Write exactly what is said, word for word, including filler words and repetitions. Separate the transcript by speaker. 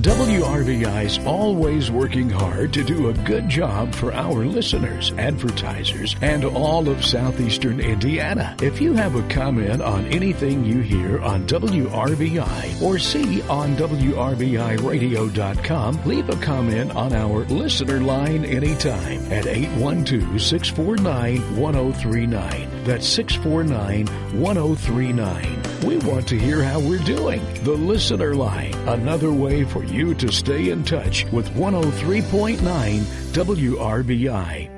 Speaker 1: W R B I's always working hard to do a good job for our listeners, advertisers, and all of southeastern Indiana. If you have a comment on anything you hear on W R B I or see on W R B I radio dot com, leave a comment on our listener line anytime at eight one two, six four nine, one zero three nine. That's six four nine, one zero three nine. We want to hear how we're doing. The listener line, another way for you to stay in touch with one oh three point nine W R B I.